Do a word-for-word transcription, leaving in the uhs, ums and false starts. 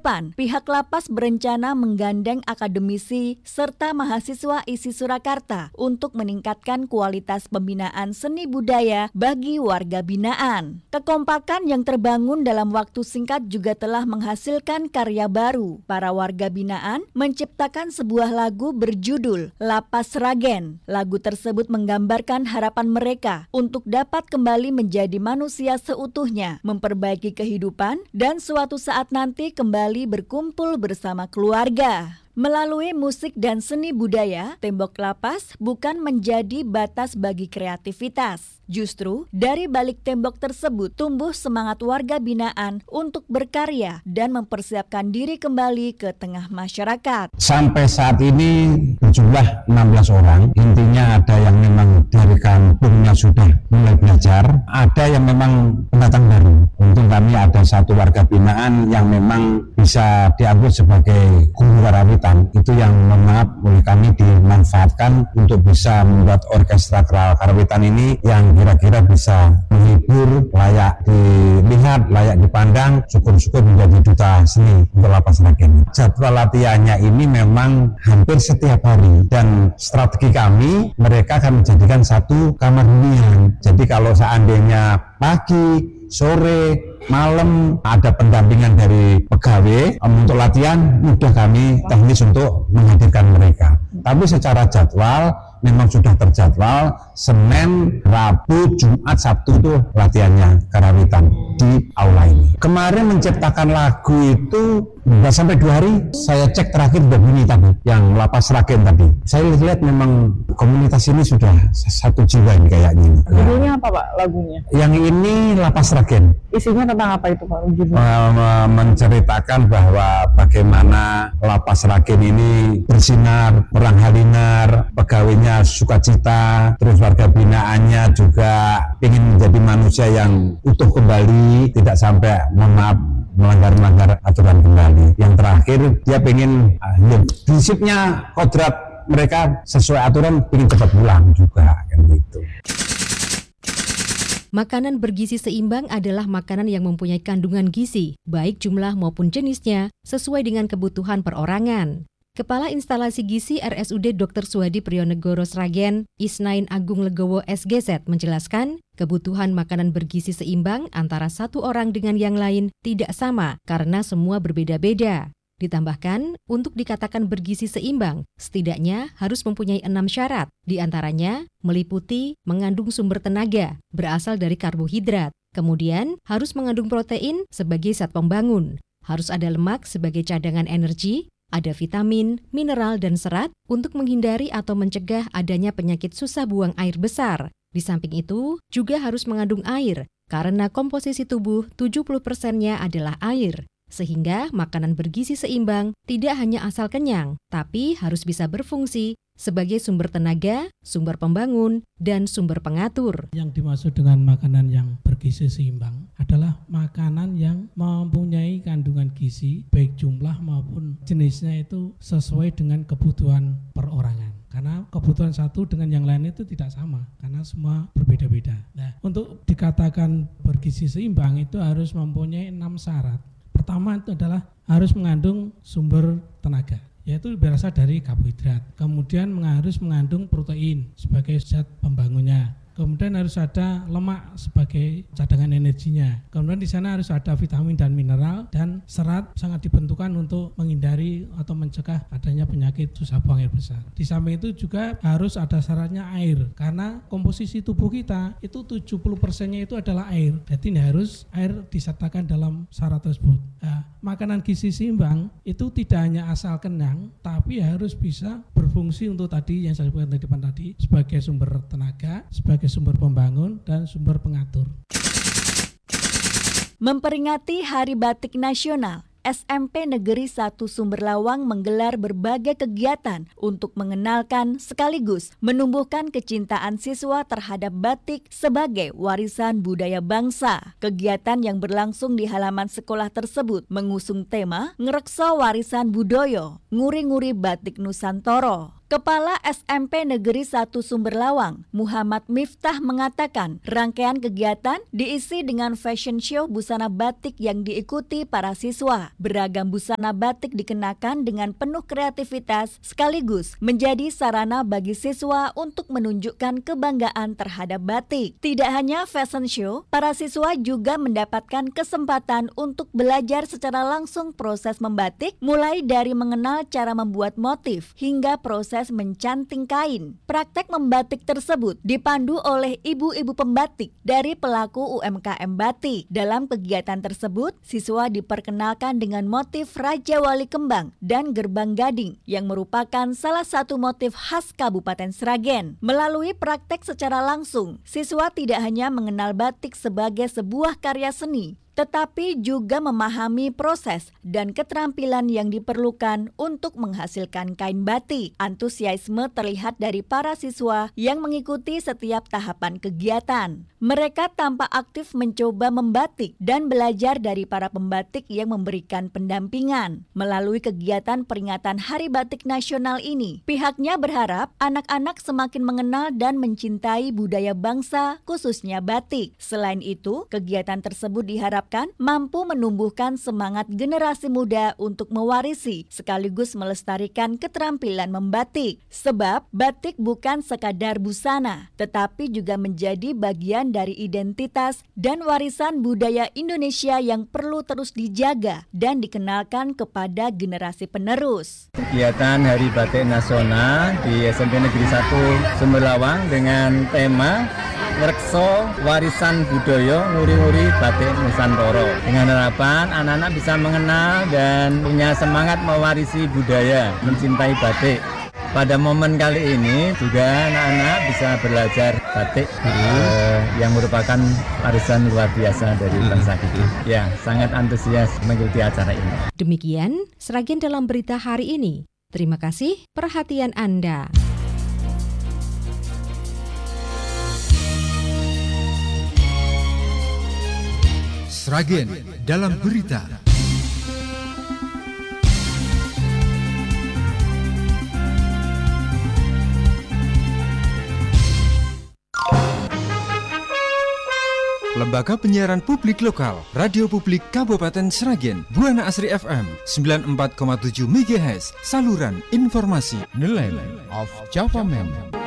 depan, pihak lapas berencana menggandeng akademisi serta mahasiswa I S I Surakarta untuk meningkatkan kualitas pembinaan seni budaya bagi warga binaan. Kekompakan yang terbangun dalam waktu singkat juga telah menghasilkan karya baru. Para warga binaan menciptakan sebuah lagu berjudul Lapas Sragen. Lagu tersebut menggambarkan harapan mereka untuk dapat kembali menjadi manusia seutuhnya, memperbaiki kehidupan, dan suatu saat nanti kembali berkumpul bersama keluarga. Melalui musik dan seni budaya, tembok lapas bukan menjadi batas bagi kreativitas. Justru, dari balik tembok tersebut tumbuh semangat warga binaan untuk berkarya dan mempersiapkan diri kembali ke tengah masyarakat. Sampai saat ini berjumlah enam belas orang, intinya ada yang memang dari kampungnya sudah mulai belajar, ada yang memang pendatang baru. Untung kami ada satu warga binaan yang memang bisa dianggap sebagai guru karawitan. Itu yang maaf oleh kami dimanfaatkan untuk bisa membuat orkestra karawitan ini yang kira-kira bisa menghibur, layak dilihat, layak dipandang, syukur-syukur menjadi duta seni untuk Lapas Sragen. Jadwal latihannya ini memang hampir setiap hari dan strategi kami, mereka akan menjadikan satu kamar hunian. Jadi kalau seandainya pagi, sore, malam ada pendampingan dari pegawai um, untuk latihan, mudah kami teknis untuk menghadirkan mereka. Tapi secara jadwal memang sudah terjadwal Senin, Rabu, Jumat, Sabtu itu latihannya karawitan di aula ini. Kemarin menciptakan lagu itu nggak sampai dua hari, saya cek terakhir udah bunyi tadi, yang Lapas Sragen tadi. Saya lihat memang komunitas ini sudah satu jiwa ini kayaknya. Judulnya apa Pak lagunya? Yang ini Lapas Sragen. Isinya tentang apa itu Pak? Uh, menceritakan bahwa bagaimana Lapas Sragen ini bersinar, perang halinar, pegawainya sukacita, terus warga binaannya juga ingin menjadi manusia yang utuh kembali, tidak sampai mohon maaf melanggar-melanggar aturan kembali. Yang terakhir dia pengen uh, ya, prinsipnya kodrat mereka sesuai aturan, ingin cepat pulang juga kan gitu. Makanan bergizi seimbang adalah makanan yang mempunyai kandungan gizi, baik jumlah maupun jenisnya, sesuai dengan kebutuhan perorangan. Kepala Instalasi Gizi R S U D Doktor Suhadi Priyonegoro Sragen, Isnain Agung Legowo S G Z menjelaskan, kebutuhan makanan bergizi seimbang antara satu orang dengan yang lain tidak sama karena semua berbeda-beda. Ditambahkan, untuk dikatakan bergizi seimbang, setidaknya harus mempunyai enam syarat, di antaranya meliputi mengandung sumber tenaga, berasal dari karbohidrat, kemudian harus mengandung protein sebagai zat pembangun, harus ada lemak sebagai cadangan energi, ada vitamin, mineral, dan serat untuk menghindari atau mencegah adanya penyakit susah buang air besar. Di samping itu, juga harus mengandung air, karena komposisi tubuh tujuh puluh persennya adalah air. Sehingga makanan bergizi seimbang tidak hanya asal kenyang, tapi harus bisa berfungsi sebagai sumber tenaga, sumber pembangun, dan sumber pengatur. Yang dimaksud dengan makanan yang bergizi seimbang adalah makanan yang mempunyai kandungan gizi, baik jumlah maupun jenisnya itu sesuai dengan kebutuhan perorangan. Karena kebutuhan satu dengan yang lain itu tidak sama, karena semua berbeda-beda. Nah, untuk dikatakan bergizi seimbang itu harus mempunyai enam syarat. Pertama itu adalah harus mengandung sumber tenaga, yaitu berasal dari karbohidrat. Kemudian harus mengandung protein sebagai zat pembangunnya. Kemudian harus ada lemak sebagai cadangan energinya. Kemudian di sana harus ada vitamin dan mineral, dan serat sangat dibentukkan untuk menghindari atau mencegah adanya penyakit susah buang air besar. Di samping itu juga harus ada syaratnya air, karena komposisi tubuh kita itu tujuh puluh persennya itu adalah air. Jadi harus air disertakan dalam syarat tersebut. Nah, makanan gizi seimbang itu tidak hanya asal kenyang, tapi harus bisa berfungsi untuk tadi yang saya sebutkan di depan tadi, sebagai sumber tenaga, sebagai sumber pembangun, dan sumber pengatur. Memperingati Hari Batik Nasional, S M P Negeri satu Sumber Lawang menggelar berbagai kegiatan untuk mengenalkan sekaligus menumbuhkan kecintaan siswa terhadap batik sebagai warisan budaya bangsa. Kegiatan yang berlangsung di halaman sekolah tersebut mengusung tema Ngrekso Warisan Budoyo, Nguri-nguri Batik Nusantoro. Kepala S M P Negeri satu Sumberlawang, Muhammad Miftah mengatakan rangkaian kegiatan diisi dengan fashion show busana batik yang diikuti para siswa. Beragam busana batik dikenakan dengan penuh kreativitas sekaligus menjadi sarana bagi siswa untuk menunjukkan kebanggaan terhadap batik. Tidak hanya fashion show, para siswa juga mendapatkan kesempatan untuk belajar secara langsung proses membatik, mulai dari mengenal cara membuat motif hingga proses mencanting kain. Praktek membatik tersebut dipandu oleh ibu-ibu pembatik dari pelaku U M K M batik. Dalam kegiatan tersebut, siswa diperkenalkan dengan motif Raja Wali Kembang dan Gerbang Gading yang merupakan salah satu motif khas Kabupaten Sragen. Melalui praktek secara langsung, siswa tidak hanya mengenal batik sebagai sebuah karya seni, tetapi juga memahami proses dan keterampilan yang diperlukan untuk menghasilkan kain batik. Antusiasme terlihat dari para siswa yang mengikuti setiap tahapan kegiatan. Mereka tampak aktif mencoba membatik dan belajar dari para pembatik yang memberikan pendampingan. Melalui kegiatan peringatan Hari Batik Nasional ini, pihaknya berharap anak-anak semakin mengenal dan mencintai budaya bangsa, khususnya batik. Selain itu, kegiatan tersebut diharap mampu menumbuhkan semangat generasi muda untuk mewarisi sekaligus melestarikan keterampilan membatik. Sebab batik bukan sekadar busana, tetapi juga menjadi bagian dari identitas dan warisan budaya Indonesia yang perlu terus dijaga dan dikenalkan kepada generasi penerus. Kegiatan Hari Batik Nasional di S M P Negeri satu Sumberlawang dengan tema Ngrekso Warisan Budaya Nguri-nguri Batik Nusantara, dengan harapan anak-anak bisa mengenal dan punya semangat mewarisi budaya, mencintai batik. Pada momen kali ini juga anak-anak bisa belajar batik eh, yang merupakan warisan luar biasa dari bangsa kita. Ya, sangat antusias mengikuti acara ini. Demikian Sragen dalam berita hari ini. Terima kasih perhatian Anda. Sragen dalam berita. Lembaga Penyiaran Publik Lokal, Radio Publik Kabupaten Sragen, Buana Asri F M sembilan puluh empat koma tujuh megahertz, saluran informasi, nilai of Java Man.